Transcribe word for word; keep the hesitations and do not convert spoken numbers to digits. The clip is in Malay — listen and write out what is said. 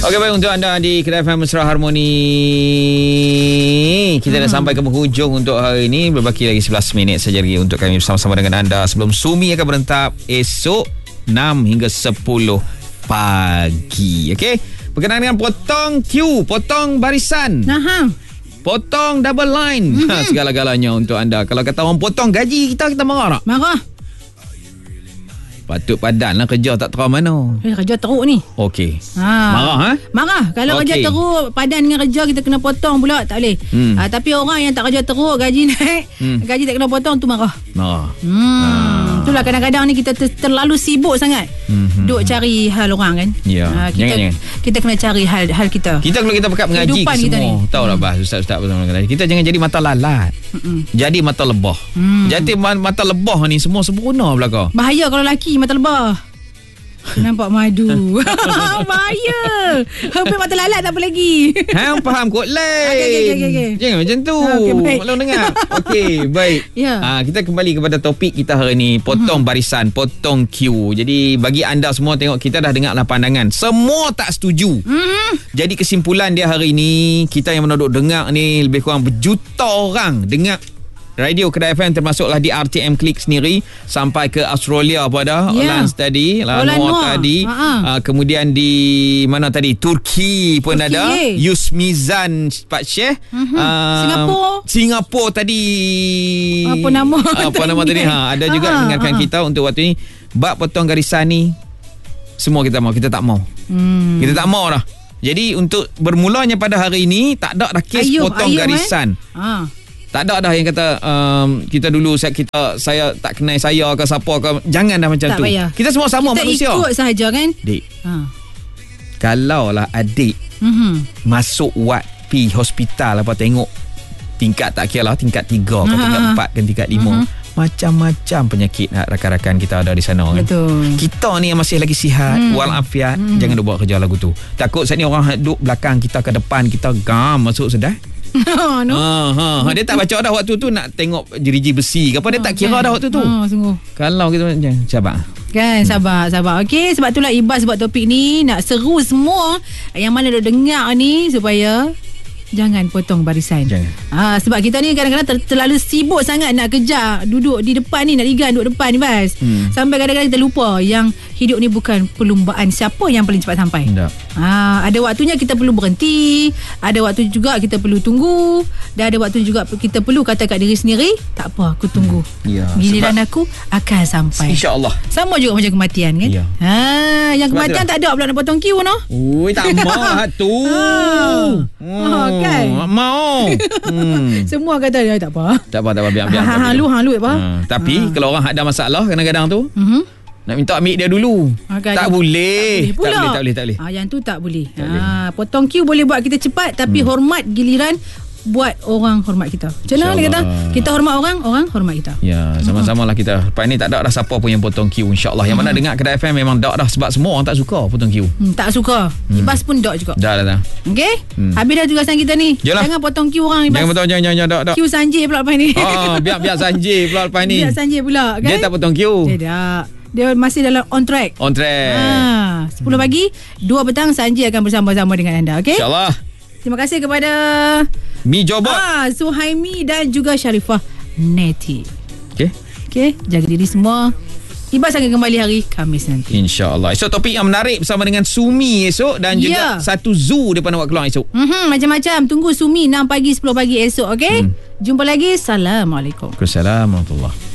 Okey, baik, untuk anda di Kedai F M Mesra Harmoni, kita hmm. dah sampai ke penghujung untuk hari ini. Berbaki lagi sebelas minit saja lagi untuk kami bersama-sama dengan anda sebelum Sumi akan berentap esok enam hingga sepuluh pagi. Okey, berkenaan dengan potong queue, potong barisan, Aha. potong double line, mm-hmm. segala-galanya untuk anda. Kalau kata orang potong gaji kita, kita marah tak? Marah. Patut padan lah, kerja tak terang mana. Eh, kerja teruk ni. Okey. Ha. Marah ha? Marah. Kalau okay. kerja teruk, padan dengan kerja kita kena potong pula, tak boleh. Hmm. Ha, tapi orang yang tak kerja teruk, gaji naik, hmm. gaji tak kena potong, tu marah. Marah. Hmm. Ha. Itulah kadang-kadang ni kita ter- terlalu sibuk sangat. Hmm. Duk cari hal orang kan. Ya. Ha, kita, jangan, jangan. kita kena cari hal hal kita. Kita kalau kita pekat mengaji ke semua, tahu lah bah, ustaz-ustaz bersama dengan kita, jangan jadi mata lalat. Mm-mm. Jadi mata lebah. Hmm. Jadi mata lebah ni semua sempurna belakang. Bahaya kalau lelaki mata lebah. Nampak madu. Bahaya. Hampir mata lalat tak apa lagi. Hang faham kot lain. Okay, okay, okay, okay. Jangan macam tu. Okay, maklum dengar. Okey, baik. Yeah. Ha, kita kembali kepada topik kita hari ni, potong uh-huh. barisan, potong queue. Jadi bagi anda semua, tengok kita dah dengarlah pandangan. Semua tak setuju. Uh-huh. Jadi kesimpulan dia hari ni, kita yang menodok dengar ni lebih kurang berjuta orang dengar Radio Kedai F M, termasuklah di R T M Klik sendiri, sampai ke Australia pada yeah. Olans tadi, Lanua tadi, uh, kemudian di mana tadi, Turki pun Turki. Ada Yusmizan Pak Syekh, uh-huh. uh, Singapura Singapura tadi, apa nama apa nama tadi ha, ada juga uh-huh. dengarkan uh-huh. kita untuk waktu ni. Bab potong garisan ni semua kita mau, kita tak mau, hmm. kita tak mau dah. Jadi untuk bermulanya pada hari ini, tak ada dah kes ayuh, potong ayuh, garisan eh? uh. Tak ada dah yang kata um, kita dulu saya, kita saya tak kenal saya ke siapa ke. Jangan dah macam tak tu payah. Kita semua sama kita manusia. Kita ikut sahaja kan. Dik, ha. Kalau lah adik mm-hmm. masuk ward pi hospital apa, tengok tingkat tak kira lah, tingkat tiga ke tingkat empat ke tingkat lima, mm-hmm. macam-macam penyakit rakan-rakan kita ada di sana kan. Betul. Kita ni yang masih lagi sihat, mm. walafiat, mm. jangan duk buat kerja lagu tu. Takut saat ni orang duduk belakang kita ke depan kita, gam masuk sedar. no. ha, ha, ha. Dia tak baca dah waktu tu, nak tengok jeriji besi ke apa, dia oh, tak kira kan. Dah waktu tu. Oh, sungguh. Kalau kita macam sabar. Kan, sabar, sabar. Okey, sebab itulah Ibas buat topik ni, nak seru semua yang mana duk dengar ni supaya jangan potong barisan. Jangan. Ha, sebab kita ni kadang-kadang ter- terlalu sibuk sangat nak kejar duduk di depan ni, nak ligan duduk depan ni Bas. Hmm. Sampai kadang-kadang kita lupa yang hidup ni bukan perlumbaan siapa yang paling cepat sampai. Ha, ada waktunya kita perlu berhenti, ada waktu juga kita perlu tunggu, dan ada waktu juga kita perlu kata kat diri sendiri, tak apa, aku tunggu. Ya, giliran aku akan sampai. InsyaAllah. Sama juga macam kematian kan. Ya. Ha, yang sebab kematian tak ada pula nak potong queue no. Ui, tak mau tu. Ha. Oh, kan? Mau. Hmm. Semua kata dia tak apa. Tak apa, tak apa, biar biar. Ha, ha, lu hang lu apa? Ha. Tapi ha. kalau orang ada masalah kadang-kadang tu, uh-huh. nak minta ambil dia dulu. Ha, tak, boleh. Tak, boleh. tak boleh. Tak boleh, tak boleh. Ah, yang tu tak boleh. Tak ha, boleh. Potong queue boleh buat kita cepat, tapi hmm. hormat giliran buat orang hormat kita. Macam mana dia kata? Kita hormat orang, orang hormat kita. Ya, sama-sama lah kita. Lepas ni tak ada dah siapa pun yang potong queue, insya-Allah. Yang hmm. mana dengar Kedai F M memang tak dah, sebab semua orang tak suka potong queue. Hmm, tak suka. Hmm. Ibas pun tak juga. Dah dah dah. Okey? Hmm. Habis dah tugasan kita ni. Yalah. Jangan potong queue orang Ibas. Jangan potong, jangan jangan jangan dak. Queue sanjir pula lepas ni. Ah, biar biar sanjir pula lepas ni. Biar sanjir pula, kan? Dia tak potong queue. Dia tak. Dia masih dalam on track. On track. Ha, sepuluh hmm. pagi, dua petang Sanjay akan bersama-sama dengan anda, okey? InsyaAllah. Terima kasih kepada Mi Jobot, ah, Suhaimi dan juga Sharifah Neti. Okey. Okey, jaga diri semua. Ibas akan kembali hari Khamis nanti, InsyaAllah. Esok topik yang menarik bersama dengan Sumi esok, dan juga yeah. satu zoo depan awak keluar esok. Mm-hmm, macam-macam. Tunggu Sumi enam pagi sepuluh pagi esok, okey? Hmm. Jumpa lagi. Assalamualaikum. Waalaikumsalam warahmatullahi.